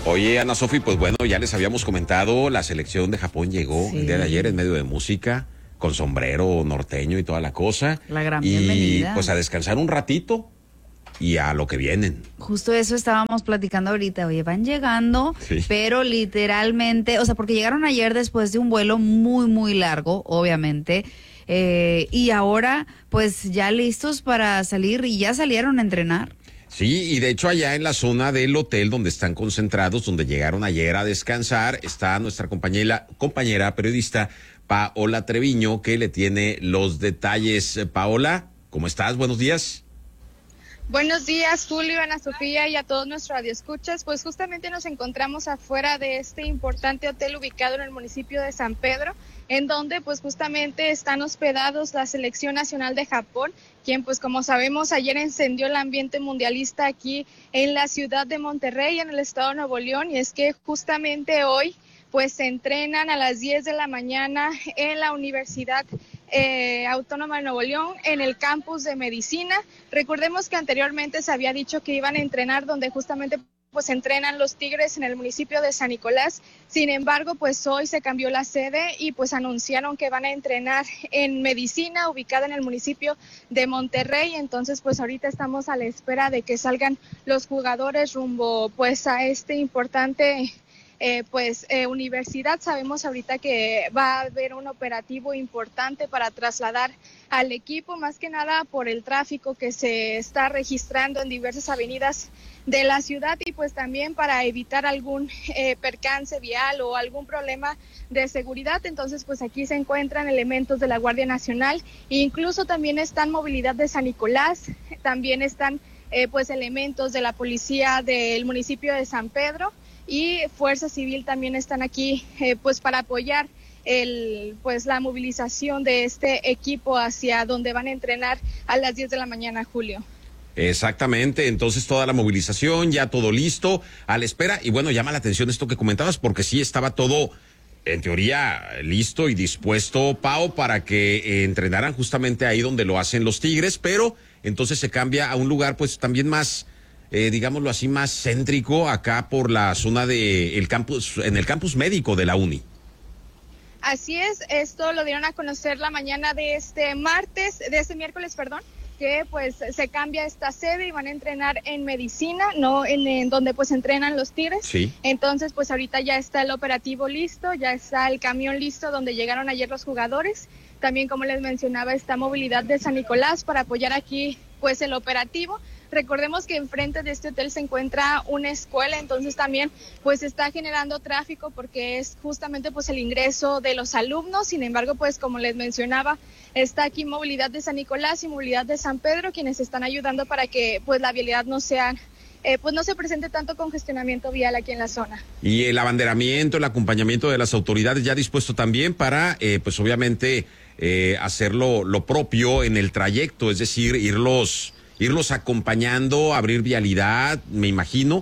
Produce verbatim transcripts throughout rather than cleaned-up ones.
Oye, Ana Sofi, pues bueno, ya les habíamos comentado, la selección de Japón llegó sí. el día de ayer en medio de música, con sombrero norteño y toda la cosa. La gran y, bienvenida. Y pues a descansar un ratito y a lo que vienen. Justo eso estábamos platicando ahorita, oye, van llegando, sí. pero literalmente, o sea, porque llegaron ayer después de un vuelo muy, muy largo, obviamente, eh, y ahora pues ya listos para salir y ya salieron a entrenar. Sí, y de hecho allá en la zona del hotel donde están concentrados, donde llegaron ayer a descansar, está nuestra compañera, compañera periodista Paola Treviño, que le tiene los detalles. Paola, ¿cómo estás? Buenos días. Buenos días, Julio, Ana Sofía y a todos nuestros radioescuchas. Pues justamente nos encontramos afuera de este importante hotel ubicado en el municipio de San Pedro, en donde pues justamente están hospedados la Selección Nacional de Japón, quien pues como sabemos ayer encendió el ambiente mundialista aquí en la ciudad de Monterrey, en el estado de Nuevo León, y es que justamente hoy pues se entrenan a las diez de la mañana en la Universidad Eh, Autónoma de Nuevo León, en el campus de medicina. Recordemos que anteriormente se había dicho que iban a entrenar donde justamente pues entrenan los Tigres en el municipio de San Nicolás. Sin embargo, pues hoy se cambió la sede y pues anunciaron que van a entrenar en medicina, ubicada en el municipio de Monterrey. Entonces, pues ahorita estamos a la espera de que salgan los jugadores rumbo pues a este importante Eh, pues eh, universidad. Sabemos ahorita que va a haber un operativo importante para trasladar al equipo, más que nada por el tráfico que se está registrando en diversas avenidas de la ciudad y pues también para evitar algún eh, percance vial o algún problema de seguridad. Entonces pues aquí se encuentran elementos de la Guardia Nacional e incluso también están movilidad de San Nicolás, también están eh, pues elementos de la policía del municipio de San Pedro y Fuerza Civil también están aquí eh, pues para apoyar el pues la movilización de este equipo hacia donde van a entrenar a las diez de la mañana, Julio. Exactamente, entonces toda la movilización, ya todo listo, a la espera, y bueno, llama la atención esto que comentabas, porque sí estaba todo, en teoría, listo y dispuesto, Pau, para que eh, entrenaran justamente ahí donde lo hacen los Tigres, pero entonces se cambia a un lugar pues también más, Eh, digámoslo así, más céntrico, acá por la zona de el campus, en el campus médico de la Uni. Así es, esto lo dieron a conocer la mañana de este martes, de este miércoles, perdón, que pues se cambia esta sede y van a entrenar en medicina, no en, en donde pues entrenan los Tigres. Sí. Entonces pues ahorita ya está el operativo listo, ya está el camión listo donde llegaron ayer los jugadores. También, como les mencionaba, está movilidad de San Nicolás para apoyar aquí pues el operativo. Recordemos que enfrente de este hotel se encuentra una escuela, entonces también pues está generando tráfico porque es justamente pues el ingreso de los alumnos. Sin embargo, pues como les mencionaba, está aquí movilidad de San Nicolás y movilidad de San Pedro, quienes están ayudando para que pues la vialidad no sea eh, pues no se presente tanto congestionamiento vial aquí en la zona. Y el abanderamiento, el acompañamiento de las autoridades ya dispuesto también para eh, pues obviamente eh, hacer lo, lo propio en el trayecto, es decir, irlos irlos acompañando, abrir vialidad, me imagino.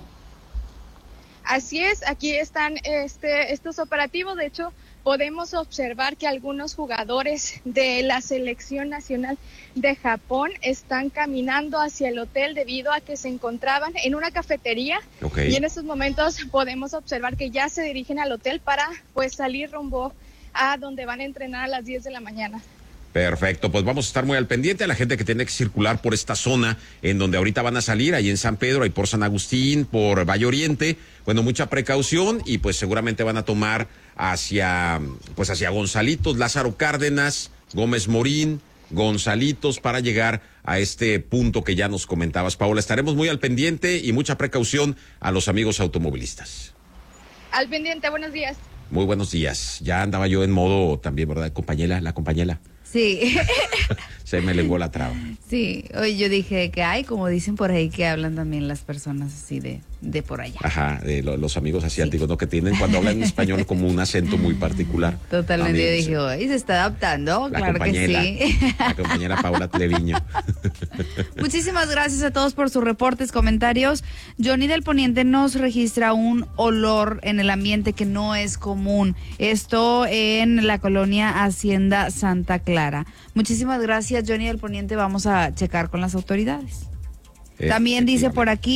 Así es, aquí están este, estos operativos. De hecho, podemos observar que algunos jugadores de la Selección Nacional de Japón están caminando hacia el hotel debido a que se encontraban en una cafetería. Okay. Y en estos momentos podemos observar que ya se dirigen al hotel para pues salir rumbo a donde van a entrenar a las diez de la mañana. Perfecto, pues vamos a estar muy al pendiente a la gente que tiene que circular por esta zona en donde ahorita van a salir, ahí en San Pedro, ahí por San Agustín, por Valle Oriente. Bueno, mucha precaución y pues seguramente van a tomar hacia, pues hacia Gonzalitos, Lázaro Cárdenas, Gómez Morín, Gonzalitos para llegar a este punto que ya nos comentabas, Paola. Estaremos muy al pendiente y mucha precaución a los amigos automovilistas. Al pendiente, buenos días. Muy buenos días. Ya andaba yo en modo también, ¿verdad? Compañera, la compañera. Sí. Se me lenguó la traba. Sí, hoy yo dije que hay, como dicen por ahí, que hablan también las personas así de, de por allá. Ajá, de lo, los amigos asiáticos, sí. ¿No? Que tienen cuando hablan en español como un acento muy particular. Totalmente, también, yo dije, hoy se está adaptando, la claro que sí. La compañera Paola Treviño. Muchísimas gracias a todos por sus reportes, comentarios. Johnny del Poniente nos registra un olor en el ambiente que no es común. Esto en la colonia Hacienda Santa Clara. Muchísimas gracias, Johnny del Poniente. Vamos a checar con las autoridades. También dice por aquí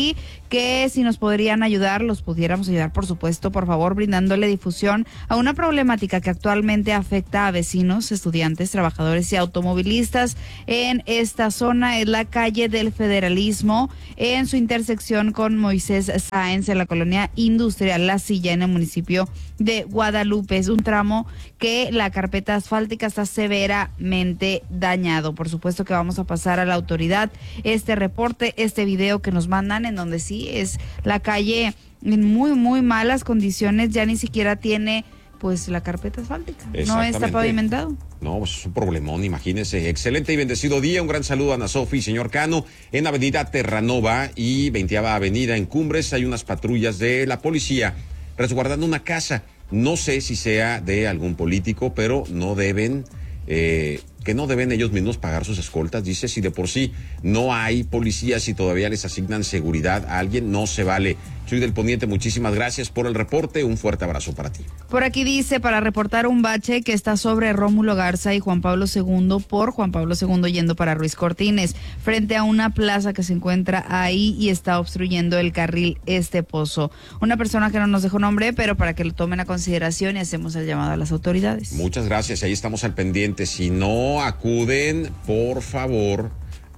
que si nos podrían ayudar, los pudiéramos ayudar, por supuesto, por favor, brindándole difusión a una problemática que actualmente afecta a vecinos, estudiantes, trabajadores y automovilistas en esta zona. Es la calle del Federalismo, en su intersección con Moisés Sáenz, en la colonia industrial La Silla, en el municipio de Guadalupe. Es un tramo que la carpeta asfáltica está severamente dañado. Por supuesto que vamos a pasar a la autoridad este reporte, este video que nos mandan, en donde sí es la calle en muy, muy malas condiciones, ya ni siquiera tiene pues la carpeta asfáltica, no está pavimentado. No, pues es un problemón, imagínense. Excelente y bendecido día, un gran saludo a Ana Sofi y señor Cano. En Avenida Terranova y veinteava Avenida en Cumbres hay unas patrullas de la policía resguardando una casa. No sé si sea de algún político, pero no deben, eh, que no deben ellos mismos pagar sus escoltas. Dice, si de por sí no hay policías y todavía les asignan seguridad a alguien, no se vale. Soy del Poniente, muchísimas gracias por el reporte, un fuerte abrazo para ti. Por aquí dice, para reportar un bache que está sobre Rómulo Garza y Juan Pablo segundo por Juan Pablo segundo yendo para Ruiz Cortines, frente a una plaza que se encuentra ahí y está obstruyendo el carril este pozo. Una persona que no nos dejó nombre, pero para que lo tomen a consideración y hacemos el llamado a las autoridades. Muchas gracias, ahí estamos al pendiente. Si no acuden, por favor,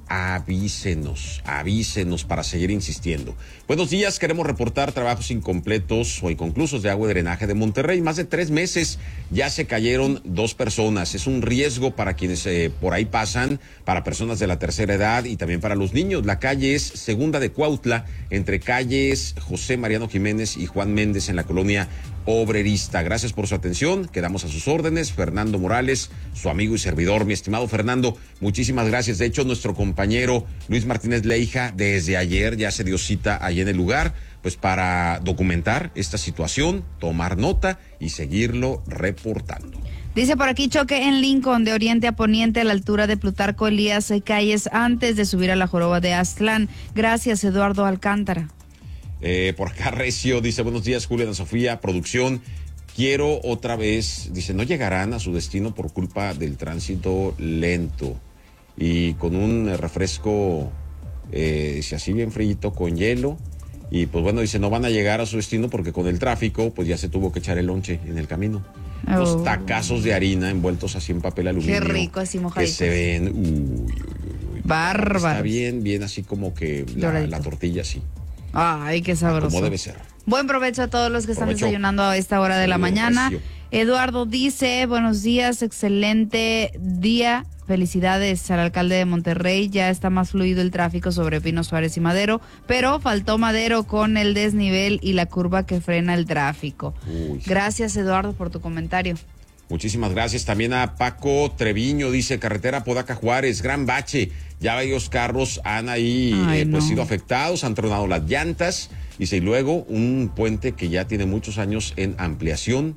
avísenos, avísenos para seguir insistiendo. Buenos días, queremos reportar trabajos incompletos o inconclusos de agua y drenaje de Monterrey. Más de tres meses ya se cayeron dos personas. Es un riesgo para quienes eh, por ahí pasan, para personas de la tercera edad y también para los niños. La calle es Segunda de Cuautla, entre calles José Mariano Jiménez y Juan Méndez en la colonia Obrerista. Gracias por su atención, quedamos a sus órdenes. Fernando Morales, su amigo y servidor. Mi estimado Fernando, muchísimas gracias. De hecho, nuestro compañero Luis Martínez Leija desde ayer ya se dio cita ahí en el lugar, pues para documentar esta situación, tomar nota y seguirlo reportando. Dice por aquí, choque en Lincoln, de oriente a poniente, a la altura de Plutarco Elías Calles, antes de subir a la Joroba de Aztlán. Gracias, Eduardo Alcántara. Eh, por acá Recio dice, buenos días, Julia, Ana Sofía, producción. Quiero otra vez, dice, no llegarán a su destino por culpa del tránsito lento y con un refresco, eh, dice, así bien frío, con hielo. Y pues bueno, dice, no van a llegar a su destino porque con el tráfico, pues ya se tuvo que echar el lonche en el camino. Oh. Los tacazos de harina envueltos así en papel aluminio. Qué rico, así mojaditos. Que se ven, uy, uy, uy. Bárbaros. Está bien, bien así como que la, la tortilla así. Ay, qué sabroso. Como debe ser. Buen provecho a todos los que provecho. Están desayunando a esta hora de la mañana. Recio. Eduardo dice, buenos días, excelente día. Felicidades al alcalde de Monterrey. Ya está más fluido el tráfico sobre Pino Suárez y Madero, pero faltó Madero con el desnivel y la curva que frena el tráfico. Uy. Gracias, Eduardo, por tu comentario. Muchísimas gracias. También a Paco Treviño, dice, carretera Podaca Juárez, gran bache. Ya varios carros han ahí Ay, eh, pues no. sido afectados, han tronado las llantas. Dice, y luego un puente que ya tiene muchos años en ampliación.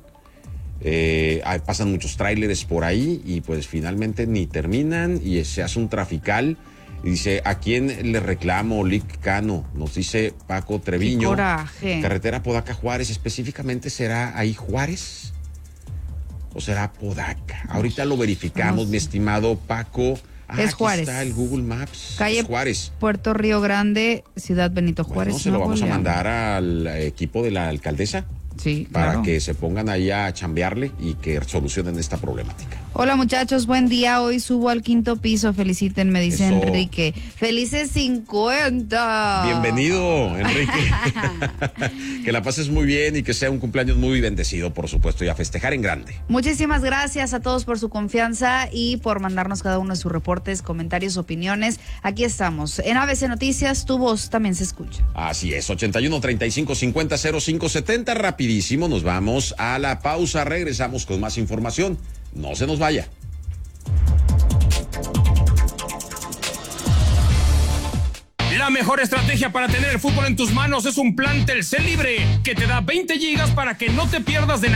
Eh, pasan muchos tráileres por ahí y pues finalmente ni terminan y se hace un trafical. Y dice, ¿a quién le reclamo, Lic Cano? Nos dice Paco Treviño. Qué coraje. Carretera Podaca Juárez, específicamente será ahí Juárez o será Podaca. Ahorita lo verificamos, no, mi estimado Paco. Ah, es Juárez. Aquí está el Google Maps. Calle es Juárez. Puerto Río Grande, Ciudad Benito Juárez. Bueno, se lo vamos a mandar al equipo de la alcaldesa. Sí, para claro. que se pongan ahí a chambearle y que solucionen esta problemática. Hola muchachos, buen día. Hoy subo al quinto piso. Felicítenme, dice Eso. Enrique. Felices cincuenta. Bienvenido, Enrique. Que la pases muy bien y que sea un cumpleaños muy bendecido, por supuesto, y a festejar en grande. Muchísimas gracias a todos por su confianza y por mandarnos cada uno de sus reportes, comentarios, opiniones. Aquí estamos. En A B C Noticias, tu voz también se escucha. Así es, ochenta y uno, treinta y cinco, cincuenta, cero cinco setenta. Rapidísimo, nos vamos a la pausa. Regresamos con más información. No se nos vaya. La mejor estrategia para tener el fútbol en tus manos es un plan Telcel Libre que te da veinte gigas para que no te pierdas de nada.